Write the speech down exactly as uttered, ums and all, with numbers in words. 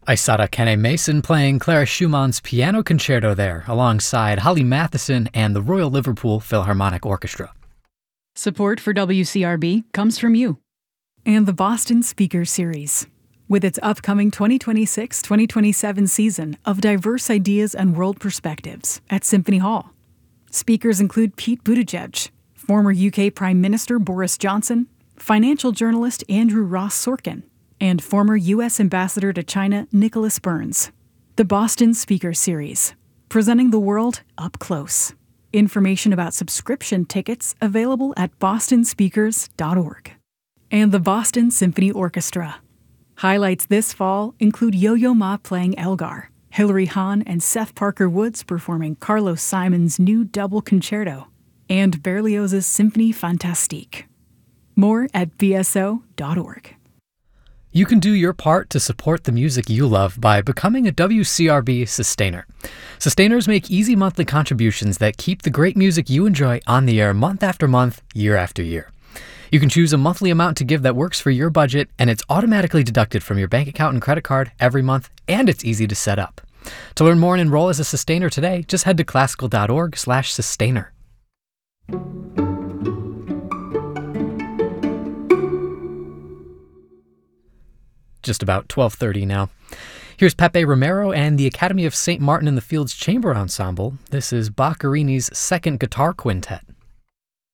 Isata Kene Mason playing Clara Schumann's piano concerto there, alongside Holly Matheson and the Royal Liverpool Philharmonic Orchestra. Support for W C R B comes from you. And the Boston Speaker Series, with its upcoming twenty twenty-six twenty twenty-seven season of diverse ideas and world perspectives at Symphony Hall. Speakers include Pete Buttigieg, former U K Prime Minister Boris Johnson, financial journalist Andrew Ross Sorkin, and former U S Ambassador to China Nicholas Burns. The Boston Speaker Series, presenting the world up close. Information about subscription tickets available at boston speakers dot org. And the Boston Symphony Orchestra. Highlights this fall include Yo-Yo Ma playing Elgar, Hilary Hahn and Seth Parker Woods performing Carlos Simon's new double concerto, and Berlioz's Symphonie Fantastique. More at b s o dot org. You can do your part to support the music you love by becoming a W C R B sustainer. Sustainers make easy monthly contributions that keep the great music you enjoy on the air month after month, year after year. You can choose a monthly amount to give that works for your budget, and it's automatically deducted from your bank account and credit card every month, and it's easy to set up. To learn more and enroll as a sustainer today, just head to classical dot org slash sustainer. Just about twelve thirty now. Here's Pepe Romero and the Academy of Saint Martin in the Fields Chamber Ensemble. This is Boccherini's second guitar quintet.